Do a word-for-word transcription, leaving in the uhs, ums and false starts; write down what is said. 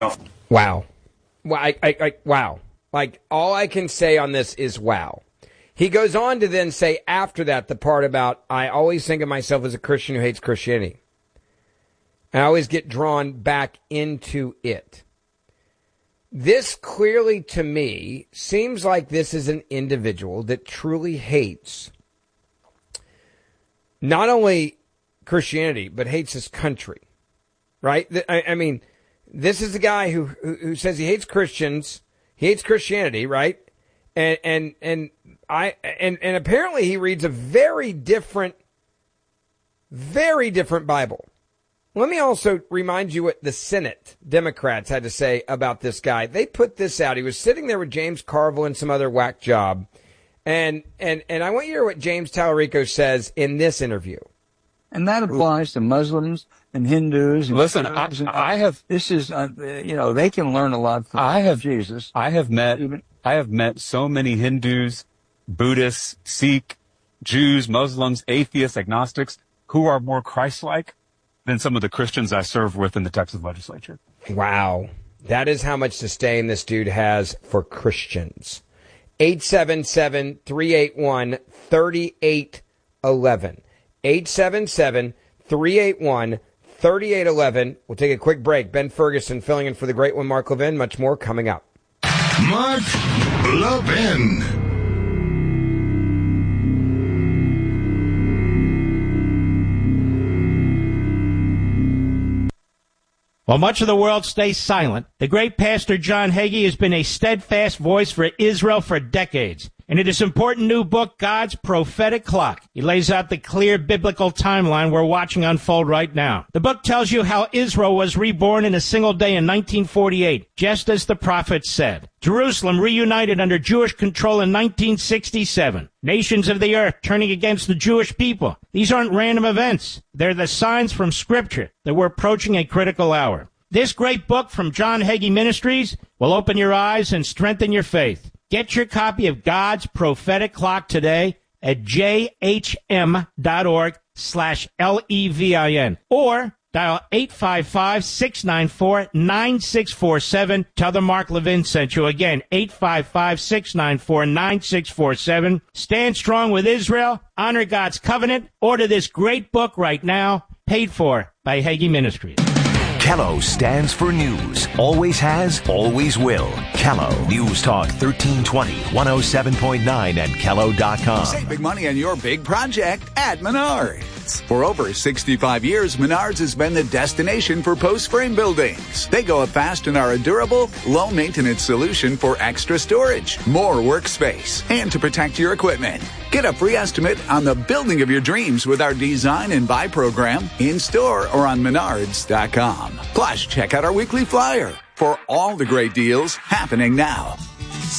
Wow. Well, I, I, I, wow. Like, all I can say on this is wow. He goes on to then say after that the part about, I always think of myself as a Christian who hates Christianity. I always get drawn back into it. This clearly, to me, seems like this is an individual that truly hates not only Christianity, but hates his country, right? I, I mean, this is the guy who, who who says he hates Christians, he hates Christianity, right? And and and I and and apparently he reads a very different, very different Bible. Let me also remind you what the Senate Democrats had to say about this guy. They put this out. He was sitting there with James Carville and some other whack job. And and and I want you to hear what James Tallarico says in this interview. And that applies to Muslims and Hindus. And Listen, I, I have. This is, uh, you know, they can learn a lot from I have, Jesus. I have met. I have met so many Hindus, Buddhists, Sikh, Jews, Muslims, atheists, agnostics who are more Christ-like than some of the Christians I serve with in the Texas legislature. Wow. That is how much disdain this dude has for Christians. eight seven seven, three eight one, three eight one one. eight seven seven, three eight one, three eight one one. We'll take a quick break. Ben Ferguson filling in for the great one, Mark Levin. Much more coming up. Mark Levin. While much of the world stays silent, the great Pastor John Hagee has been a steadfast voice for Israel for decades. And in his important new book, God's Prophetic Clock, he lays out the clear biblical timeline we're watching unfold right now. The book tells you how Israel was reborn in a single day in nineteen forty-eight, just as the prophets said. Jerusalem reunited under Jewish control in nineteen sixty-seven. Nations of the earth turning against the Jewish people. These aren't random events. They're the signs from Scripture that we're approaching a critical hour. This great book from John Hagee Ministries will open your eyes and strengthen your faith. Get your copy of God's Prophetic Clock today at jhm.org slash L-E-V-I-N or dial eight five five, six nine four, nine six four seven. Tell them Mark Levin sent you. Again, eight five five, six nine four, nine six four seven. Stand strong with Israel. Honor God's covenant. Order this great book right now. Paid for by Hagee Ministries. Kello stands for news. Always has, always will. Kello. News Talk thirteen twenty, one oh seven point nine and Kello dot com. Save big money on your big project at Menards. For over sixty-five years, Menards has been the destination for post-frame buildings. They go up fast and are a durable, low-maintenance solution for extra storage, more workspace, and to protect your equipment. Get a free estimate on the building of your dreams with our Design and Buy program in-store or on Menards dot com. Plus, check out our weekly flyer for all the great deals happening now.